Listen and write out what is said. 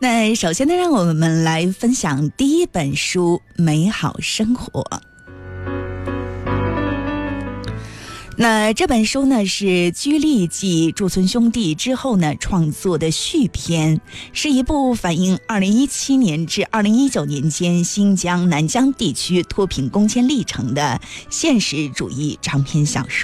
那首先呢，让我们来分享第一本书《美好生活》。那这本书呢是居利继驻村兄弟之后呢创作的续篇，是一部反映2017年至2019年间新疆南疆地区脱贫攻坚历程的现实主义长篇小说。